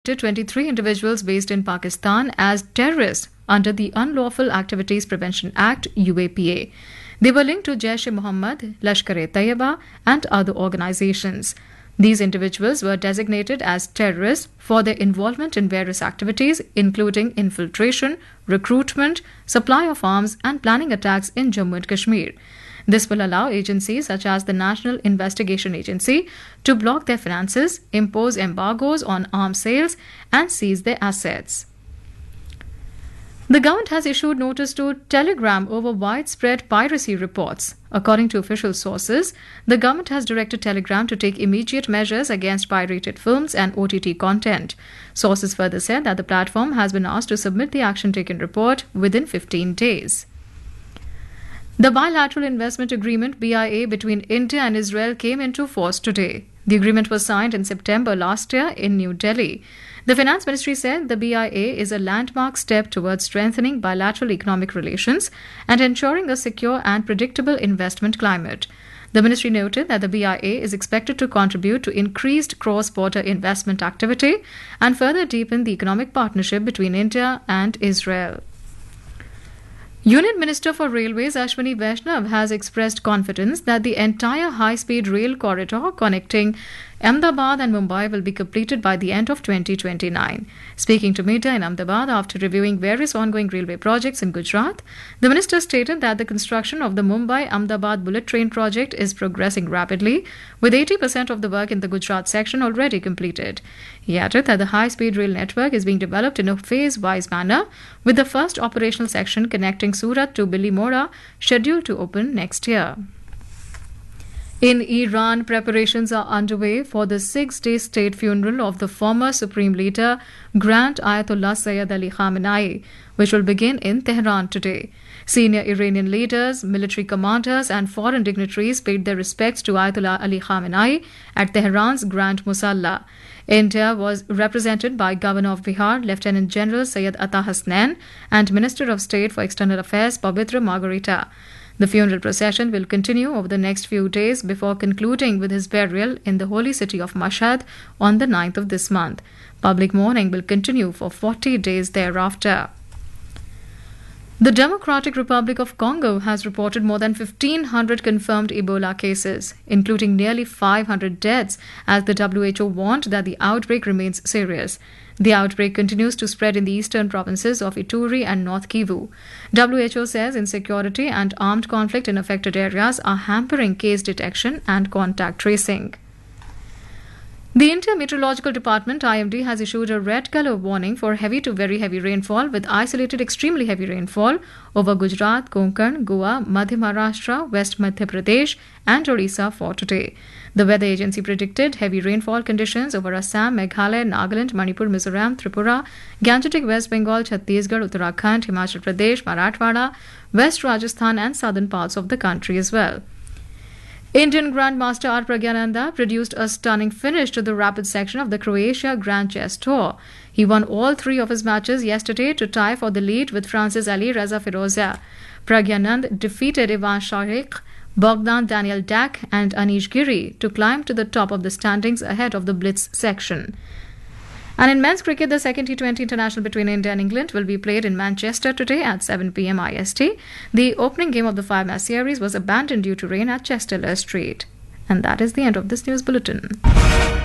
23 individuals based in Pakistan as terrorists under the Unlawful Activities Prevention Act UAPA. They were linked to Jaish-e-Mohammed, Lashkar-e-Taiba and other organizations. These individuals were designated as terrorists for their involvement in various activities including infiltration, recruitment, supply of arms and planning attacks in Jammu and Kashmir. This will allow agencies such as the National Investigation Agency to block their finances, impose embargoes on arms sales, and seize their assets. The government has issued notice to Telegram over widespread piracy reports. According to official sources, the government has directed Telegram to take immediate measures against pirated films and OTT content. Sources further said that the platform has been asked to submit the action taken report within 15 days. The bilateral investment agreement BIA between India and Israel came into force today. The agreement was signed in September last year in New Delhi. The Finance Ministry said the BIA is a landmark step towards strengthening bilateral economic relations and ensuring a secure and predictable investment climate. The ministry noted that the BIA is expected to contribute to increased cross-border investment activity and further deepen the economic partnership between India and Israel. Union Minister for Railways Ashwini Vaishnav has expressed confidence that the entire high-speed rail corridor connecting Ahmedabad and Mumbai will be completed by the end of 2029. Speaking to media in Ahmedabad after reviewing various ongoing railway projects in Gujarat, the minister stated that the construction of the Mumbai-Ahmedabad bullet train project is progressing rapidly, with 80% of the work in the Gujarat section already completed. He added that the high-speed rail network is being developed in a phase-wise manner, with the first operational section connecting Surat to Bilimora scheduled to open next year. In Iran, preparations are underway for the 6-day state funeral of the former Supreme Leader Grand Ayatollah Sayyid Ali Khamenei, which will begin in Tehran today. Senior Iranian leaders, military commanders and foreign dignitaries paid their respects to Ayatollah Ali Khamenei at Tehran's Grand Musalla. India was represented by Governor of Bihar, Lieutenant General Syed Atta Hasnain, and Minister of State for External Affairs, Pavitra Margarita. The funeral procession will continue over the next few days before concluding with his burial in the holy city of Mashhad on the 9th of this month. Public mourning will continue for 40 days thereafter. The Democratic Republic of Congo has reported more than 1,500 confirmed Ebola cases, including nearly 500 deaths, as the WHO warned that the outbreak remains serious. The outbreak continues to spread in the eastern provinces of Ituri and North Kivu. WHO says insecurity and armed conflict in affected areas are hampering case detection and contact tracing. The India Meteorological Department IMD has issued a red colour warning for heavy to very heavy rainfall with isolated extremely heavy rainfall over Gujarat, Konkan, Goa, Madhya Maharashtra, West Madhya Pradesh and Odisha for today. The weather agency predicted heavy rainfall conditions over Assam, Meghalaya, Nagaland, Manipur, Mizoram, Tripura, Gangetic West Bengal, Chhattisgarh, Uttarakhand, Himachal Pradesh, Marathwada, West Rajasthan and southern parts of the country as well. Indian Grandmaster R. Pragyananda produced a stunning finish to the rapid section of the Croatia Grand Chess Tour. He won all 3 of his matches yesterday to tie for the lead with France's Ali Reza Firouzja. Pragyanand defeated Ivan Shaikh, Bogdan Daniel Dak and Anish Giri to climb to the top of the standings ahead of the Blitz section. And in men's cricket, the second T20 international between India and England will be played in Manchester today at 7 p.m. IST. The opening game of the 5-match series was abandoned due to rain at Chester Street. And that is the end of this news bulletin.